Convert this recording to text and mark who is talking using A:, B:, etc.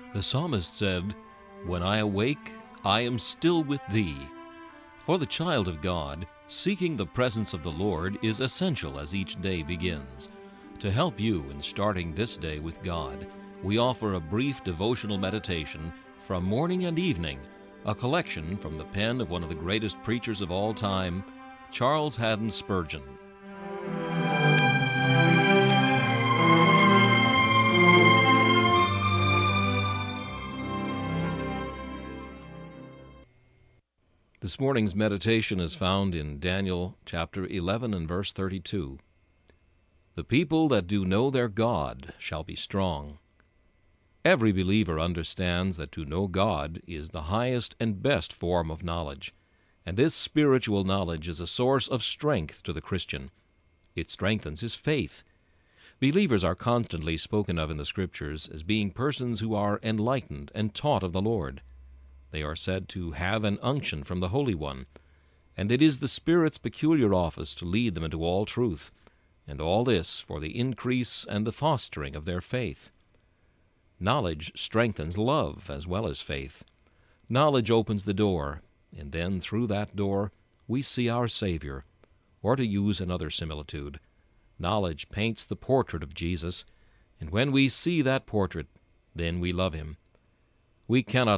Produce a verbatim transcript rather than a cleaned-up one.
A: The psalmist said, "When I awake, I am still with thee." For the child of God, seeking the presence of the Lord is essential as each day begins. To help you in starting this day with God, we offer a brief devotional meditation from morning and evening, a collection from the pen of one of the greatest preachers of all time, Charles Haddon Spurgeon. This morning's meditation is found in Daniel chapter eleven and verse thirty-two. The people that do know their God shall be strong. Every believer understands that to know God is the highest and best form of knowledge, and this spiritual knowledge is a source of strength to the Christian. It strengthens his faith. Believers are constantly spoken of in the Scriptures as being persons who are enlightened and taught of the Lord. They are said to have an unction from the Holy One, and it is the Spirit's peculiar office to lead them into all truth, and all this for the increase and the fostering of their faith. Knowledge strengthens love as well as faith. Knowledge opens the door, and then through that door we see our Savior. Or to use another similitude, knowledge paints the portrait of Jesus, and when we see that portrait, then we love him. We cannot